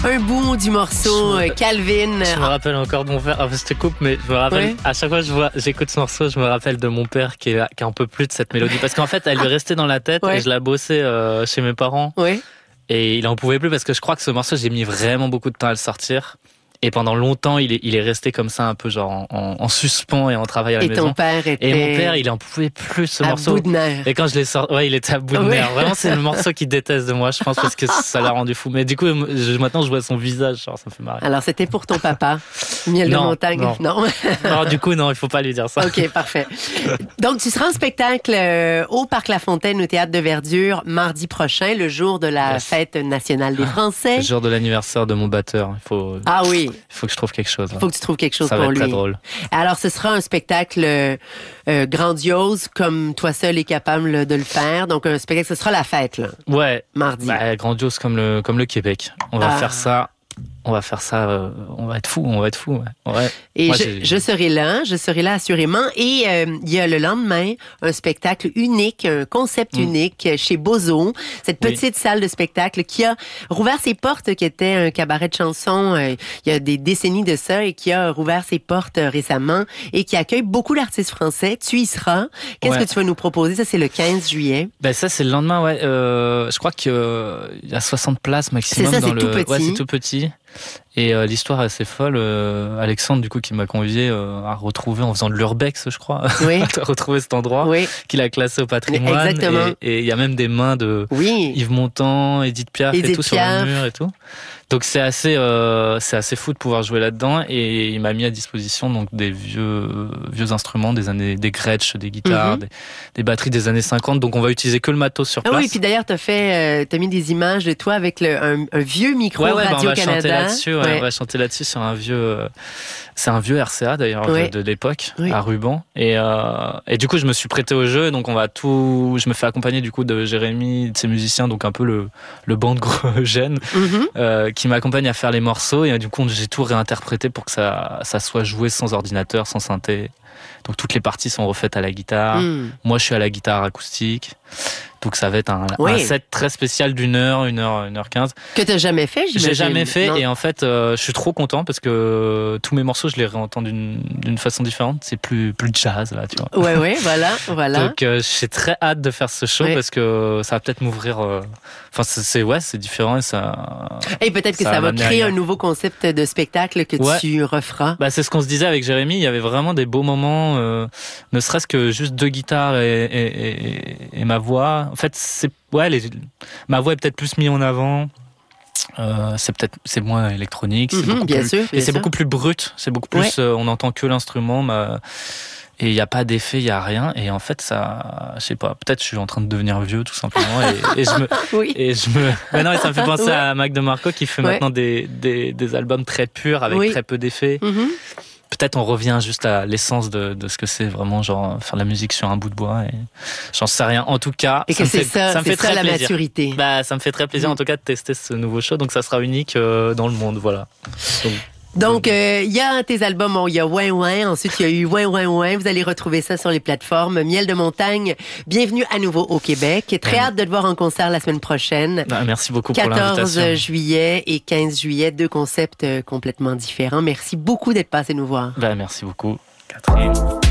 un bout du morceau, Calvin. Je me rappelle encore de mon père. Enfin, je te coupe, mais je me rappelle, à chaque fois que j'écoute ce morceau, je me rappelle de mon père qui en peut plus de cette mélodie. Parce qu'en fait, elle lui restait dans la tête et je la bossais chez mes parents. Oui. Et il en pouvait plus parce que je crois que ce morceau, j'ai mis vraiment beaucoup de temps à le sortir. Et pendant longtemps, il est resté comme ça, un peu genre en suspens et en travail à la maison. Et ton père était... Et mon père, il en pouvait plus ce morceau. À bout de nerfs. Et quand je l'ai sorti, il était à bout de nerfs. Vraiment, c'est le morceau qu'il déteste de moi, je pense, parce que ça l'a rendu fou. Mais du coup, maintenant, je vois son visage, genre, ça me fait marrer. Alors, c'était pour ton papa, Miel de montagne. Non. Non, du coup, non, il faut pas lui dire ça. OK, parfait. Donc, tu seras en spectacle au Parc La Fontaine, au Théâtre de Verdure, mardi prochain, le jour de la fête nationale des Français. Le jour de l'anniversaire de mon batteur. Ah oui. Il faut que je trouve quelque chose. Il faut que tu trouves quelque chose pour lui. Ça va être très drôle. Alors, ce sera un spectacle grandiose, comme toi seul est capable de le faire. Donc, un spectacle, ce sera la fête, là. Ouais. Mardi. Grandiose comme le Québec. On va faire ça. On va être fou. Ouais. Et moi, je serai là assurément. Et il y a le lendemain un spectacle unique, un concept unique chez Bozo, cette petite salle de spectacle qui a rouvert ses portes, qui était un cabaret de chansons il y a des décennies de ça et qui a rouvert ses portes récemment et qui accueille beaucoup d'artistes français. Tu y seras. Qu'est-ce que tu vas nous proposer? Ça, c'est le 15 juillet. Ben ça, c'est le lendemain, ouais. Je crois qu'il y a 60 places maximum. C'est ça, c'est tout petit. Ouais, c'est tout petit. Et l'histoire est assez folle. Alexandre, du coup, qui m'a convié à retrouver en faisant de l'urbex, je crois, à retrouver cet endroit qu'il a classé au patrimoine. Exactement. Et il y a même des mains de Yves Montand, Edith Piaf et tout sur le mur et tout. Donc c'est assez fou de pouvoir jouer là-dedans. Et il m'a mis à disposition donc des vieux instruments des Gretsch, des guitares, des batteries des années 50. Donc on va utiliser que le matos sur place. Ah oui, puis d'ailleurs t'as mis des images de toi avec un vieux micro Radio-Canada. On va chanter là-dessus sur un vieux RCA d'ailleurs de l'époque à ruban et du coup je me suis prêté au jeu, donc je me fais accompagner du coup de Jérémy, de ses musiciens, donc un peu le band gène qui m'accompagne à faire les morceaux, et du coup j'ai tout réinterprété pour que ça soit joué sans ordinateur, sans synthé. Donc toutes les parties sont refaites à la guitare. Moi je suis à la guitare acoustique. Donc ça va être un set très spécial d'1 heure, 1h15. Que t'as jamais fait, j'imagine. J'ai jamais fait, et en fait je suis trop content parce que tous mes morceaux je les réentends d'une façon différente. C'est plus jazz là, tu vois. Ouais, voilà. Donc j'ai très hâte de faire ce show parce que ça va peut-être m'ouvrir. Enfin c'est différent et ça. Et peut-être que ça va créer un nouveau concept de spectacle que tu referas. Bah c'est ce qu'on se disait avec Jérémy. Il y avait vraiment des beaux moments, ne serait-ce que juste 2 guitares et ma voix. En fait, ma voix est peut-être plus mise en avant. C'est moins électronique, c'est beaucoup plus brut. C'est beaucoup plus. On n'entend que l'instrument. Et il n'y a pas d'effet, il n'y a rien. Et en fait, ça, je sais pas, peut-être je suis en train de devenir vieux, tout simplement. Mais non, ça me fait penser à Mac DeMarco qui fait maintenant des albums très purs avec très peu d'effets. Peut-être on revient juste à l'essence de ce que c'est vraiment, genre faire de la musique sur un bout de bois, et j'en sais rien. En tout cas, ça me fait très plaisir. Maturité. Ça me fait très plaisir en tout cas de tester ce nouveau show. Donc ça sera unique dans le monde, voilà. Donc, il y a tes albums, il y a Ouin Ouin, ensuite il y a eu Ouin Ouin Ouin, vous allez retrouver ça sur les plateformes. Miel de montagne, bienvenue à nouveau au Québec. Très hâte de te voir en concert la semaine prochaine. Merci beaucoup pour l'invitation. 14 juillet et 15 juillet, 2 concepts complètement différents. Merci beaucoup d'être passé nous voir. Merci beaucoup, Catherine.